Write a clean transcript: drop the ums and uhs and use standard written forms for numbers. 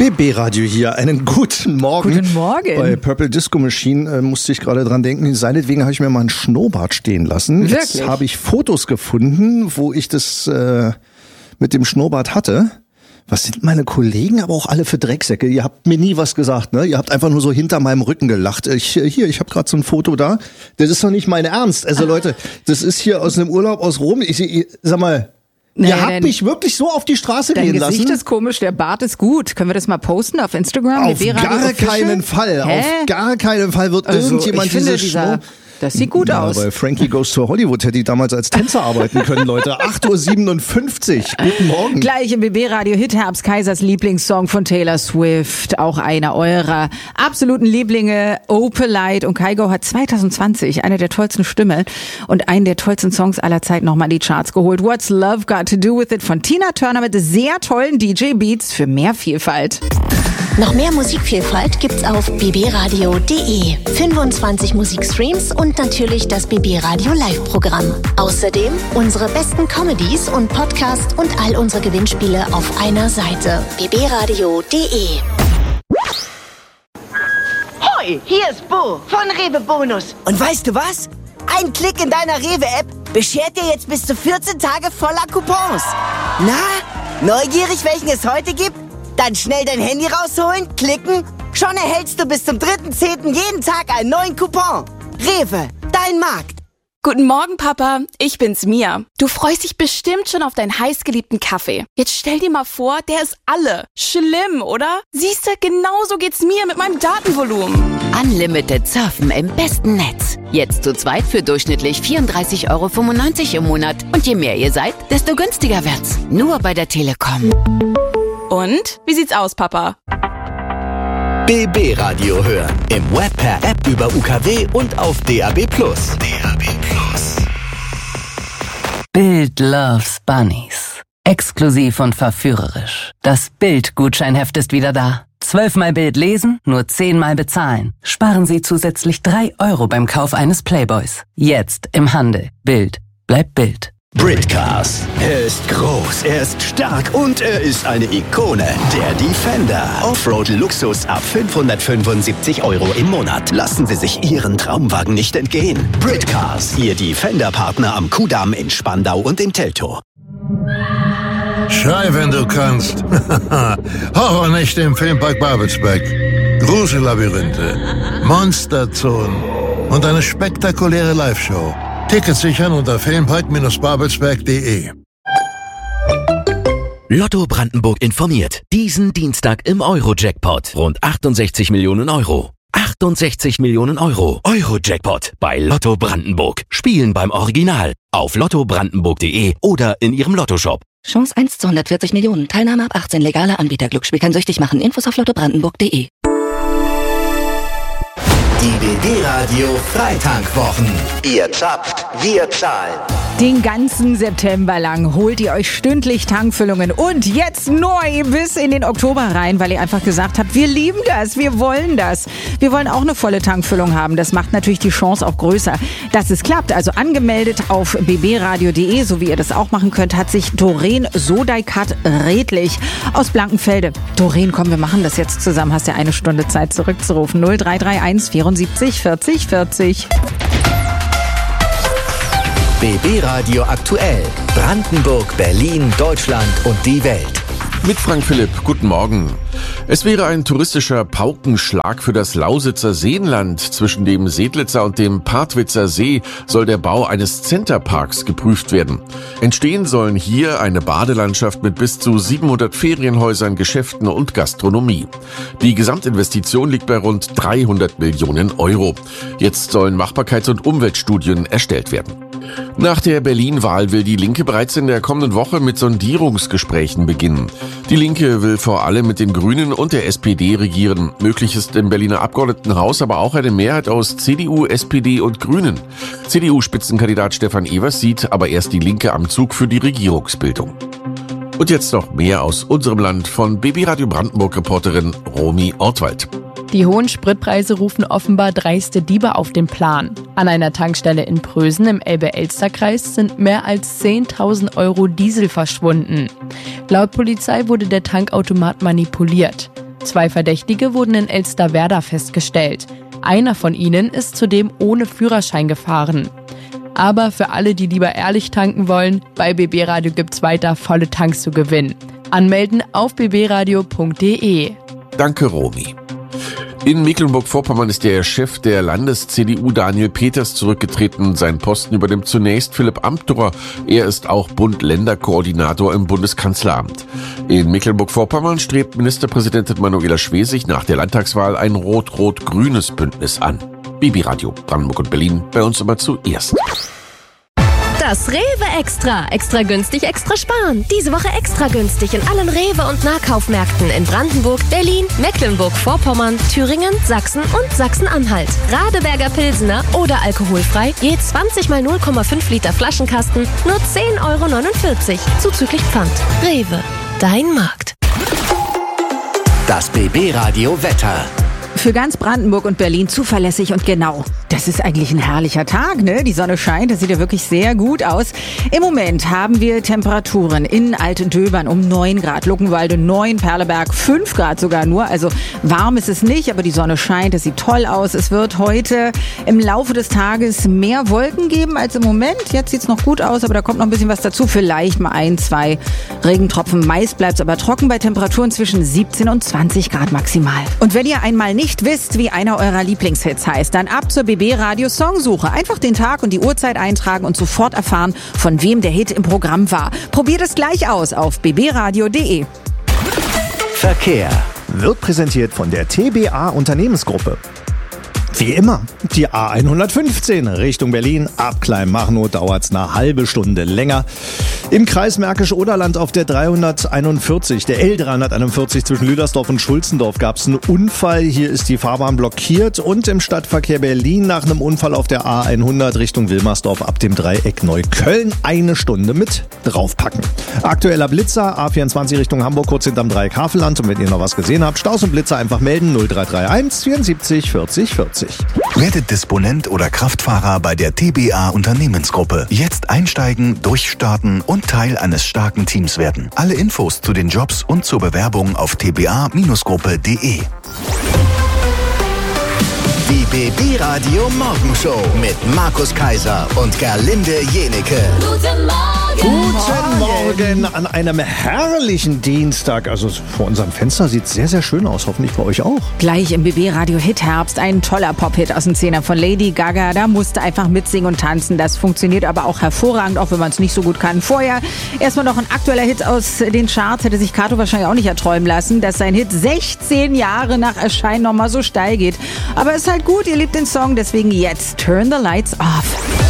BB Radio hier, einen guten Morgen. Guten Morgen. Bei Purple Disco Machine musste ich gerade dran denken, seinetwegen habe ich mir mal einen Schnurrbart stehen lassen. Wirklich? Jetzt habe ich Fotos gefunden, wo ich das mit dem Schnurrbart hatte. Was sind meine Kollegen aber auch alle für Drecksäcke? Ihr habt mir nie was gesagt, ne? Ihr habt einfach nur so hinter meinem Rücken gelacht. Ich habe gerade so ein Foto da. Das ist doch nicht mein Ernst. Also Leute, das ist hier aus einem Urlaub aus Rom. Ich sag mal, ihr habt mich wirklich so auf die Straße gehen lassen. Dein Gesicht ist komisch, der Bart ist gut. Können wir das mal posten auf Instagram? Auf gar keinen Fall. Hä? Auf gar keinen Fall wird irgendjemand dieses Schnurr... Das sieht gut aus. Aber Frankie Goes to Hollywood hätte ich damals als Tänzer arbeiten können, Leute. 8:57 Uhr. Guten Morgen. Gleich im BB-Radio Hit Herbst Kaisers Lieblingssong von Taylor Swift. Auch einer eurer absoluten Lieblinge, Opalite. Und Kygo hat 2020 eine der tollsten Stimmen und einen der tollsten Songs aller Zeit nochmal in die Charts geholt. What's Love Got to Do With It von Tina Turner mit sehr tollen DJ-Beats für mehr Vielfalt. Noch mehr Musikvielfalt gibt's auf bbradio.de. 25 Musikstreams und natürlich das BB Radio Live-Programm. Außerdem unsere besten Comedies und Podcasts und all unsere Gewinnspiele auf einer Seite. bbradio.de. Hoi, hier ist Bo von Rewe Bonus. Und weißt du was? Ein Klick in deiner Rewe-App beschert dir jetzt bis zu 14 Tage voller Coupons. Na, neugierig, welchen es heute gibt? Dann schnell dein Handy rausholen, klicken. Schon erhältst du bis zum 3.10. jeden Tag einen neuen Coupon. Rewe, dein Markt. Guten Morgen, Papa. Ich bin's, Mia. Du freust dich bestimmt schon auf deinen heißgeliebten Kaffee. Jetzt stell dir mal vor, der ist alle. Schlimm, oder? Siehste, genauso geht's mir mit meinem Datenvolumen. Unlimited Surfen im besten Netz. Jetzt zu zweit für durchschnittlich 34,95 € im Monat. Und je mehr ihr seid, desto günstiger wird's. Nur bei der Telekom. Und? Wie sieht's aus, Papa? BB Radio hören. Im Web, per App, über UKW und auf DAB+. Bild loves Bunnies. Exklusiv und verführerisch. Das Bild-Gutscheinheft ist wieder da. 12-mal Bild lesen, nur 10-mal bezahlen. Sparen Sie zusätzlich 3 € beim Kauf eines Playboys. Jetzt im Handel. Bild bleibt Bild. Britcars. Er ist groß, er ist stark und er ist eine Ikone. Der Defender. Offroad-Luxus ab 575 € im Monat. Lassen Sie sich Ihren Traumwagen nicht entgehen. Britcars. Ihr Defender-Partner am Kudamm in Spandau und in Teltow. Schrei, wenn du kannst. Horrornächte im Filmpark Babelsberg. Grusellabyrinthe. Monsterzonen. Und eine spektakuläre Live-Show. Tickets sichern unter filmpark-babelsberg.de. Lotto Brandenburg informiert. Diesen Dienstag im Euro-Jackpot. Rund 68 Millionen €. 68 Millionen €. Euro-Jackpot bei Lotto Brandenburg. Spielen beim Original. Auf lottobrandenburg.de oder in Ihrem Lottoshop. Chance 1 zu 140 Millionen. Teilnahme ab 18. Legaler Anbieter. Glücksspiel kann süchtig machen. Infos auf lottobrandenburg.de. Die BB Radio Freitankwwochen. Ihr zapft, wir zahlen. Den ganzen September lang holt ihr euch stündlich Tankfüllungen und jetzt neu bis in den Oktober rein, weil ihr einfach gesagt habt, wir lieben das, wir wollen das. Wir wollen auch eine volle Tankfüllung haben. Das macht natürlich die Chance auch größer, dass es klappt. Also angemeldet auf bbradio.de, so wie ihr das auch machen könnt, hat sich Doreen Sodaikat Redlich aus Blankenfelde. Doreen, komm, wir machen das jetzt zusammen. Hast ja eine Stunde Zeit zurückzurufen. 0331 74 40 40. BB Radio aktuell. Brandenburg, Berlin, Deutschland und die Welt. Mit Frank Philipp, guten Morgen. Es wäre ein touristischer Paukenschlag für das Lausitzer Seenland. Zwischen dem Sedlitzer und dem Partwitzer See soll der Bau eines Centerparks geprüft werden. Entstehen sollen hier eine Badelandschaft mit bis zu 700 Ferienhäusern, Geschäften und Gastronomie. Die Gesamtinvestition liegt bei rund 300 Millionen €. Jetzt sollen Machbarkeits- und Umweltstudien erstellt werden. Nach der Berlin-Wahl will die Linke bereits in der kommenden Woche mit Sondierungsgesprächen beginnen. Die Linke will vor allem mit den Grünen und der SPD regieren. Möglich ist im Berliner Abgeordnetenhaus aber auch eine Mehrheit aus CDU, SPD und Grünen. CDU-Spitzenkandidat Stefan Evers sieht aber erst die Linke am Zug für die Regierungsbildung. Und jetzt noch mehr aus unserem Land von BB Radio Brandenburg-Reporterin Romy Ortwald. Die hohen Spritpreise rufen offenbar dreiste Diebe auf den Plan. An einer Tankstelle in Prösen im Elbe-Elster-Kreis sind mehr als 10.000 € Diesel verschwunden. Laut Polizei wurde der Tankautomat manipuliert. 2 Verdächtige wurden in Elsterwerda festgestellt. Einer von ihnen ist zudem ohne Führerschein gefahren. Aber für alle, die lieber ehrlich tanken wollen, bei BB Radio gibt's weiter volle Tanks zu gewinnen. Anmelden auf bbradio.de. Danke, Romy. In Mecklenburg-Vorpommern ist der Chef der Landes-CDU Daniel Peters zurückgetreten. Seinen Posten übernimmt zunächst Philipp Amthor. Er ist auch Bund-Länder-Koordinator im Bundeskanzleramt. In Mecklenburg-Vorpommern strebt Ministerpräsidentin Manuela Schwesig nach der Landtagswahl ein rot-rot-grünes Bündnis an. BB Radio, Brandenburg und Berlin, bei uns immer zuerst. Das Rewe Extra. Extra günstig, extra sparen. Diese Woche extra günstig in allen Rewe- und Nahkaufmärkten in Brandenburg, Berlin, Mecklenburg-Vorpommern, Thüringen, Sachsen und Sachsen-Anhalt. Radeberger Pilsener oder alkoholfrei, je 20 mal 0,5 Liter Flaschenkasten, nur 10,49 € zuzüglich Pfand. Rewe, dein Markt. Das BB Radio Wetter. Für ganz Brandenburg und Berlin zuverlässig und genau. Das ist eigentlich ein herrlicher Tag, ne? Die Sonne scheint, das sieht ja wirklich sehr gut aus. Im Moment haben wir Temperaturen in Altendöbern um 9 Grad, Luckenwalde 9, Perleberg 5 Grad sogar nur. Also warm ist es nicht, aber die Sonne scheint, es sieht toll aus. Es wird heute im Laufe des Tages mehr Wolken geben als im Moment. Jetzt sieht's noch gut aus, aber da kommt noch ein bisschen was dazu. Vielleicht mal 1, 2 Regentropfen. Meist bleibt's aber trocken bei Temperaturen zwischen 17 und 20 Grad maximal. Und wenn ihr einmal nicht wisst, wie einer eurer Lieblingshits heißt, dann ab zur BB Radio Songsuche. Einfach den Tag und die Uhrzeit eintragen und sofort erfahren, von wem der Hit im Programm war. Probiert es gleich aus auf bbradio.de. Verkehr wird präsentiert von der TBA Unternehmensgruppe. Wie immer, die A115 Richtung Berlin. Ab Kleinmachnow dauert's eine halbe Stunde länger. Im Kreis Märkisch-Oderland auf der 341, der L341 zwischen Lüdersdorf und Schulzendorf gab's einen Unfall. Hier ist die Fahrbahn blockiert und im Stadtverkehr Berlin nach einem Unfall auf der A100 Richtung Wilmersdorf ab dem Dreieck Neukölln eine Stunde mit draufpacken. Aktueller Blitzer, A24 Richtung Hamburg kurz hinterm Dreieck Havelland. Und wenn ihr noch was gesehen habt, Staus und Blitzer einfach melden 0331 74 40 40. Werdet Disponent oder Kraftfahrer bei der TBA Unternehmensgruppe. Jetzt einsteigen, durchstarten und Teil eines starken Teams werden. Alle Infos zu den Jobs und zur Bewerbung auf tba-gruppe.de. Die BB Radio Morgenshow mit Markus Kaiser und Gerlinde Jenecke. Guten Morgen an einem herrlichen Dienstag. Also vor unserem Fenster sieht es sehr, sehr schön aus. Hoffentlich bei euch auch. Gleich im BB Radio Hit Herbst ein toller Pop-Hit aus den 10ern von Lady Gaga. Da musste einfach mitsingen und tanzen. Das funktioniert aber auch hervorragend, auch wenn man es nicht so gut kann. Vorher erstmal noch ein aktueller Hit aus den Charts. Hätte sich Kato wahrscheinlich auch nicht erträumen lassen, dass sein Hit 16 Jahre nach Erscheinen nochmal so steil geht. Aber es ist halt gut, ihr liebt den Song. Deswegen jetzt Turn the Lights Off.